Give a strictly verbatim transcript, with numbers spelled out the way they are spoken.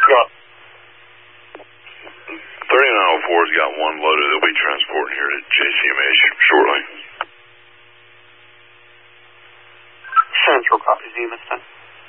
Yeah. thirty-nine oh four's got one loaded. They'll be transporting here to J C M A shortly. Central copy, Zenith ten.